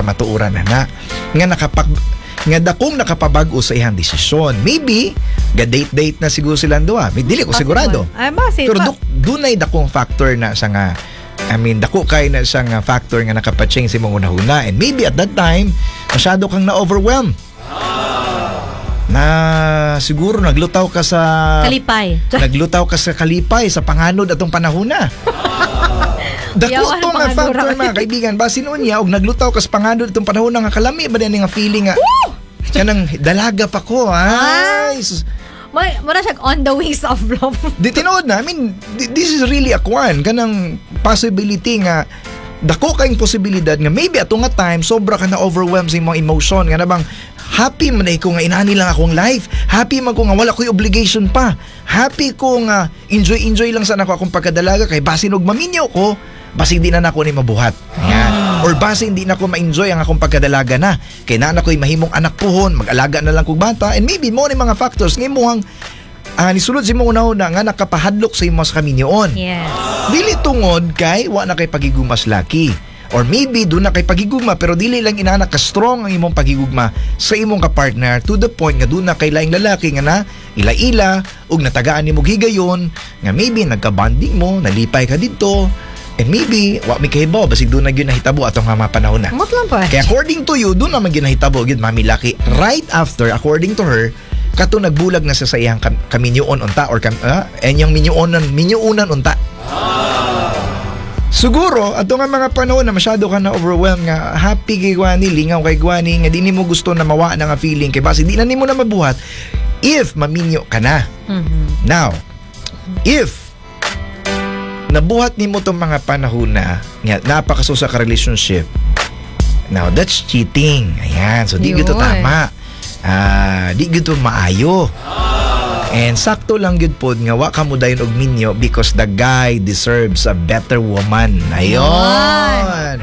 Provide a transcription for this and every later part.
kamatuoran na nga dakong nakapabag-o sa iyang desisyon. Maybe ga-date na siguro silang duha. May dili ko sigurado. Pero dunay dakong factor na sa nga dako kay na siyang factor nga nakapa-change si mong una-una. And maybe at that time masyado kang na-overwhelm. Na siguro naglutaw ka sa kalipay sa panganod atong panahona. Dako to nga factor mga kaibigan. Basin unya og naglutaw ka sa panganod atong panahona nga kalami ba din nga feeling nga kanang dalaga pa ko. Ay, mura siya on the wings of love. Di tinuod na. This is really a kwan. Kanang possibility nga dako kayong posibilidad nga maybe ato nga time sobra ka na overwhelmed sa imong emotion nga na bang happy man ko nga inani lang akong life, happy man ko nga wala ko'y obligation pa, happy ko nga enjoy lang sana ko akong pagkadalaga kay basin og maminyo ko basin di na nako ni mabuhat. Or basin di na ko ma-enjoy ang akong pagkadalaga na kay na ko'y mahimong anak puhon, mag-alaga na lang kog bata, and maybe mo ni mga factors nga imong nisulod si mo una nga nakapahadlok sa imo sa kaminyoon. Yes. Dili tungod kay wa na kay pagigumas laki. Or maybe doon na kay pagigugma pero dili lang inana ka strong ang imong pagigugma sa imong ka-partner to the point nga doon na kay laing lalaki nga na ila-ila ug natagaan nimo gigayon nga maybe nagka-bonding mo, nalipay ka dito, and maybe wa mi kahibaw basig doon na gyud nahitabo atong nga panahon na. Kaya according to you, doon naman gyud nahitabo gyud mami laki. Right after, according to her, kato nagbulag na sa iyang kaminyoon unta or enyang minyuonan unta. Siguro, ato nga mga panahon na masyado ka na overwhelmed nga happy kay Gwani, lingaw kay Gwani, nga di nimo gusto na mawa na nga feeling kay basi di na nimo na mabuhat if maminyo ka na. Now, if nabuhat nimo tong mga panahon na nga napakasusa ka relationship, now that's cheating. Ayan, so di gito tama. Di gito maayo. And sakto lang gud pod nga wa ka mo dayon og minyo because the guy deserves a better woman. Ayon.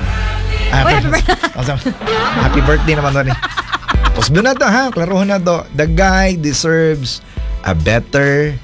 Happy birthday naman to ni. Posdo na to ha, klarohon na to. The guy deserves a better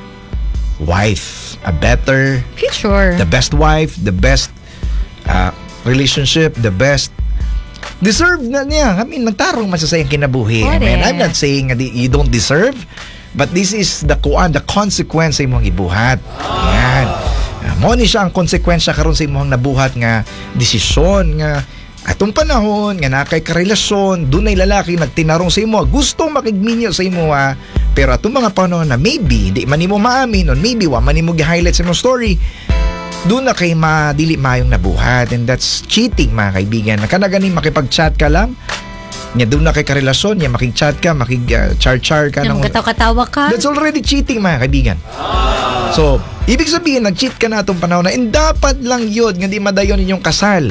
wife, a better future. The best wife, the best relationship, the best deserve na niya. I mean, nagtarong man sa sayang kinabuhi. I mean, I'm not saying that you don't deserve, but this is the consequence sa imong ibuhat. Yan. Mo ni siya ang konsekwensya karon sa imong nabuhat nga desisyon nga atong panahon nga nakay karelasyon, dunay lalaki nagtinarong sa imo, gustong makigminyo sa imo pero atong mga panahon na maybe di man nimo maamin or maybe wa man nimo gi-highlight sa imong story, doon na kay madili mayong nabuhat, and that's cheating mga kaibigan. Kanaganing makipag-chat ka lang nya doon na kay karelasyon, nya makig-chat ka, makig-char-char ka nang katawa ka, that's already cheating mga kaibigan. So ibig sabihin nag-cheat ka na atong panahon na, and dapat lang yun nga di madayon ninyong kasal.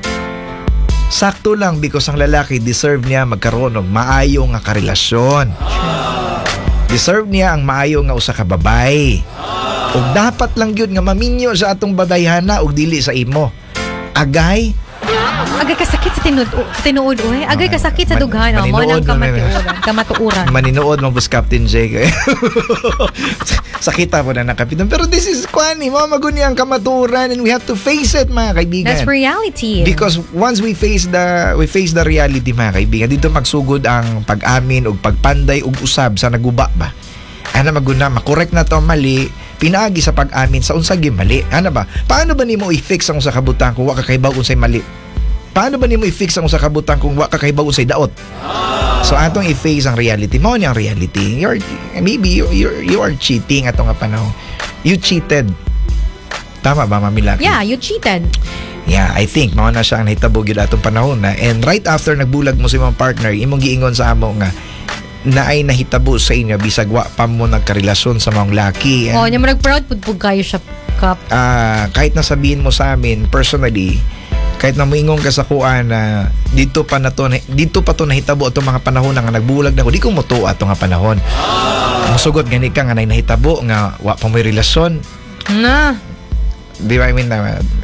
Sakto lang because ang lalaki deserve niya magkaroon og maayo nga karelasyon. Deserve niya ang maayo nga usa ka babae. Og dapat lang yun nga maminyo sa atong badayhana og dili sa imo. Agay kasakit sa tinuod agay kasakit sa dughan mo nang kamatuoran. Maninood mo bus Captain J. Sakita po na nakapitan. Pero this is kwani mo maguni ang kamatuoran, and we have to face it mga kaibigan. That's reality. Because once we face the reality mga kaibigan, dito magsugod ang pag-amin og pagpanday og usab sa naguba ba. Ana maguna makorek na to mali, pinaagi sa pag-amin sa unsay mali. Ana ba? Paano ba nimo i-fix ang usa ka butang kung wa ka kahibaw unsay mali? Paano ba nimo i-fix ang usa ka butang kung wa ka kahibaw unsay daot? So atong i-face ang reality. Mao ni ang reality. You are cheating atong nga panahon. You cheated. Tama ba, Mami Lucky? Yeah, you cheated. Yeah, I think mao na siya ang nahitabo gyud atong panahon na. And right after nagbulag mo sa imong partner, imong giingon sa amo nga na ay nahitabo sa inyo bisag wa pa mo nagkarelasyon sa mga laki. Nya mo nag-proud pud kayo siya kap. Kahit nasabihin mo sa amin personally, kahit na moingon ka sa kuan na dito pa to nahitabo atong mga panahon nga nagbulag na ko, di ko motuo atong nga panahon. Musugot gani ka nga nahitabo nga wa pa may relasyon na, di ba? I mean,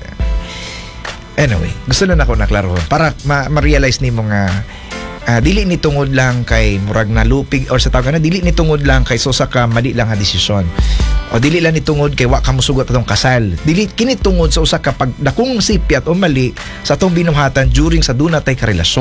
anyway, gusto na ako naklarohon para ma-realize nimo nga dili ni tungod lang kay murag na lupig or sa tawag na dili ni tungod lang kay susa ka mali lang nga desisyon, o dili lang ni tungod kay wa ka mosugot atong kasal, dili kini tungod sa usa ka pag dakong sipyat o mali sa atong binuhatan during sa dunay tay karelasyon.